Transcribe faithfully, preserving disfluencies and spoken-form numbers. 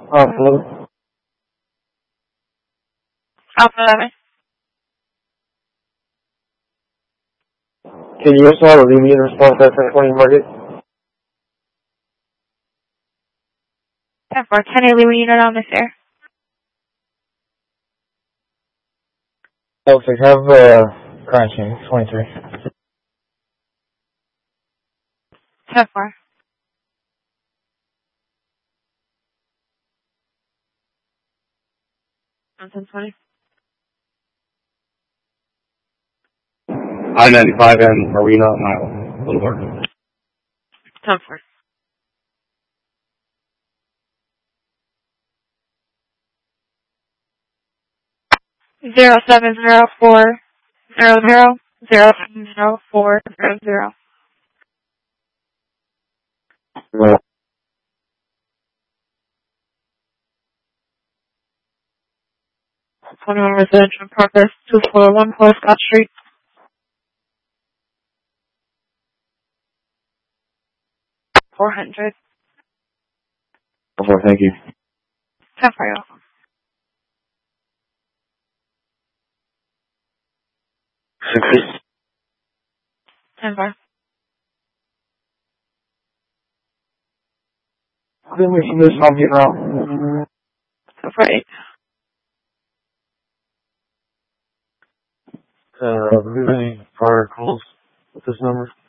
Uh, hello? Alpha eleven. Can you also have a immediate response at ten twenty Market? ten four. ten Illumi unit on this air. Oh, so have, uh, crime scene, twenty-three. ten four. On ten twenty. I ninety-five and Marina Mile Boulevard. ten four. Zero seven zero four zero zero zero seven zero four zero zero. Well, twenty-one residential in progress. two four one four Scott Street. four hundred. okay, thank you. ten four. You're welcome. sixty. ten four. Then we can do this, I'll get around. ten four eight. Uh, do you have any prior calls with this number?